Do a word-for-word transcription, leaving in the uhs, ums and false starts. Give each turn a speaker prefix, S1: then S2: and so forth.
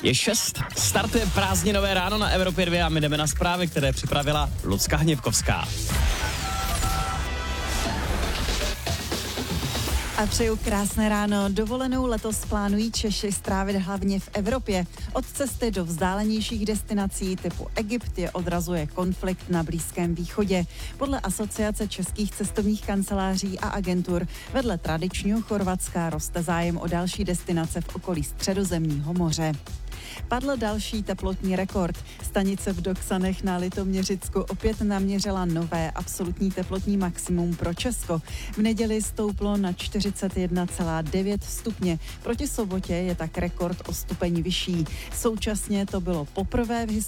S1: Je šest, startuje prázdninové ráno na Evropě dva a my jdeme na zprávy, které připravila Lucka Hněvkovská.
S2: A přeju krásné ráno. Dovolenou letos plánují Češi strávit hlavně v Evropě. Od cesty do vzdálenějších destinací typu Egypt je odrazuje konflikt na Blízkém východě. Podle Asociace českých cestovních kanceláří a agentur vedle tradičního Chorvatska roste zájem o další destinace v okolí Středozemního moře. Padl další teplotní rekord. Stanice v Doksanech na Litoměřicku opět naměřila nové absolutní teplotní maximum pro Česko. V neděli stouplo na čtyřicet jedna celá devět stupně. Proti sobotě je tak rekord o stupeň vyšší. Současně to bylo poprvé v historii